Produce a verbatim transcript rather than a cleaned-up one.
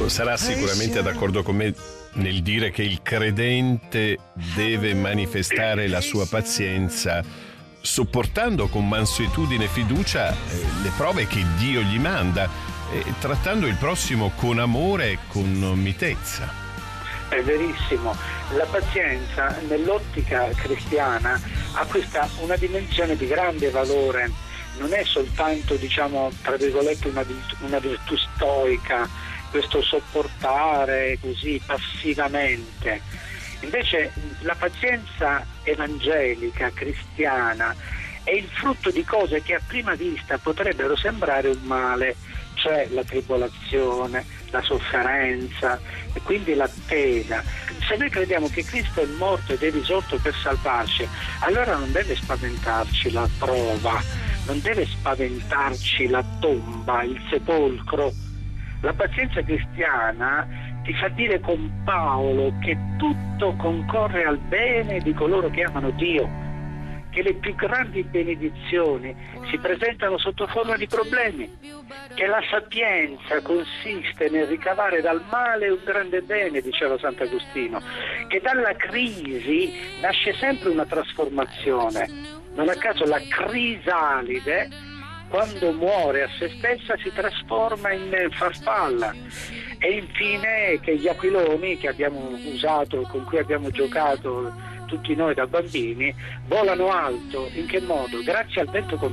Ecco, sarà sicuramente d'accordo con me nel dire che il credente deve manifestare la sua pazienza sopportando con mansuetudine e fiducia eh, le prove che Dio gli manda, eh, trattando il prossimo con amore e con mitezza. È verissimo, la pazienza nell'ottica cristiana ha questa una dimensione di grande valore, non è soltanto, diciamo, tra virgolette una, una virtù stoica, questo sopportare così passivamente. Invece la pazienza evangelica, cristiana, è il frutto di cose che a prima vista potrebbero sembrare un male, cioè la tribolazione, la sofferenza e quindi l'attesa. Se noi crediamo che Cristo è morto ed è risorto per salvarci, allora non deve spaventarci la prova, non deve spaventarci la tomba, il sepolcro. La pazienza cristiana ti fa dire con Paolo che tutto concorre al bene di coloro che amano Dio, che le più grandi benedizioni si presentano sotto forma di problemi, che la sapienza consiste nel ricavare dal male un grande bene, diceva Sant'Agostino, che dalla crisi nasce sempre una trasformazione. Non a caso la crisalide, quando muore a se stessa, si trasforma in farfalla. E infine che gli aquiloni che abbiamo usato, con cui abbiamo giocato tutti noi da bambini, volano alto. In che modo? Grazie al vento